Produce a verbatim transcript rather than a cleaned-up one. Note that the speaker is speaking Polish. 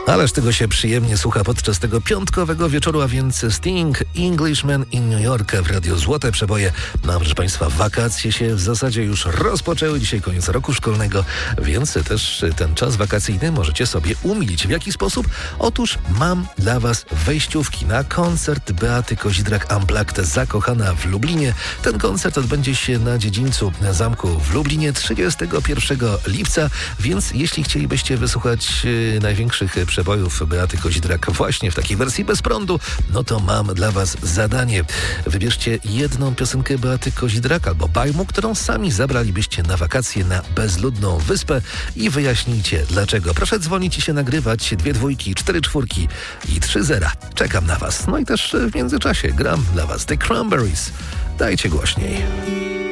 Ależ tego się przyjemnie słucha podczas tego piątkowego wieczoru, a więc Sting, Englishman in New York w Radiu Złote Przeboje. No, proszę Państwa, wakacje się w zasadzie już rozpoczęły. Dzisiaj koniec roku szkolnego, więc też ten czas wakacyjny możecie sobie umilić. W jaki sposób? Otóż mam dla Was wejściówki na koncert Beaty Kozidrak Unplugged Zakochana w Lublinie. Ten koncert odbędzie się na dziedzińcu zamku w Lublinie trzydziestego pierwszego lipca, więc jeśli chcielibyście wysłuchać yy, największych przebojów Beaty Kozidrak właśnie w takiej wersji bez prądu, no to mam dla Was zadanie. Wybierzcie jedną piosenkę Beaty Kozidrak albo bajmu, którą sami zabralibyście na wakacje na bezludną wyspę i wyjaśnijcie dlaczego. Proszę dzwonić i się nagrywać. Dwie dwójki, cztery czwórki i trzy zera. Czekam na Was. No i też w międzyczasie gram dla Was The Cranberries. Dajcie głośniej.